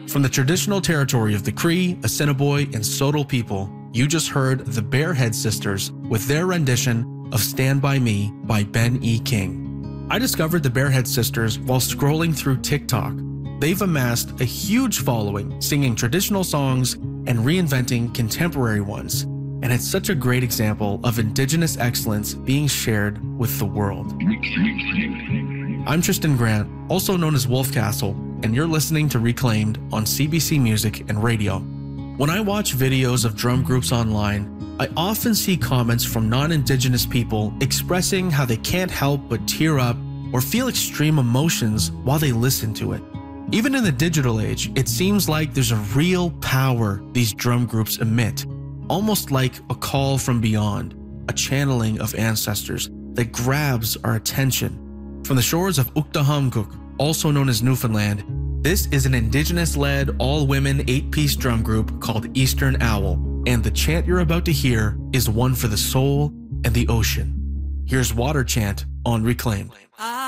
From the traditional territory of the Cree, Assiniboine, and Sotol people, you just heard the Bearhead Sisters with their rendition of Stand By Me by Ben E. King. I discovered the Bearhead Sisters while scrolling through TikTok. They've amassed a huge following, singing traditional songs and reinventing contemporary ones. And it's such a great example of Indigenous excellence being shared with the world. I'm Tristan Grant, also known as Wolfcastle, and you're listening to Reclaimed on CBC Music and Radio. When I watch videos of drum groups online, I often see comments from non-Indigenous people expressing how they can't help but tear up or feel extreme emotions while they listen to it. Even in the digital age, it seems like there's a real power these drum groups emit, almost like a call from beyond, a channeling of ancestors that grabs our attention. From the shores of Uktahamkuk, also known as Newfoundland, this is an Indigenous-led, all-women 8-piece drum group called Eastern Owl, and the chant you're about to hear is one for the soul and the ocean. Here's Water Chant on Reclaimed.